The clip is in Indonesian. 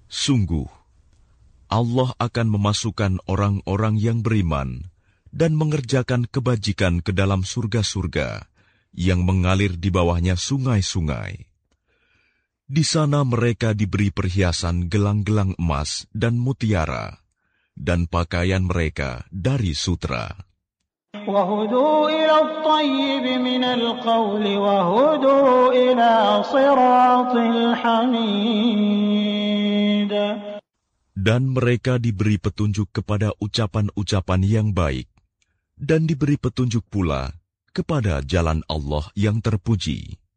Sungguh, Allah akan memasukkan orang-orang yang beriman dan mengerjakan kebajikan ke dalam surga-surga yang mengalir di bawahnya sungai-sungai. Di sana mereka diberi perhiasan gelang-gelang emas dan mutiara, dan pakaian mereka dari sutra. وَهُدُوا إِلَى الطَّيِّبِ مِنَ الْقَوْلِ وَهُدُوا إِلَى صِرَاطِ الْحَمِيدِ. Dan mereka diberi petunjuk kepada ucapan-ucapan yang baik, dan diberi petunjuk pula kepada jalan Allah yang terpuji.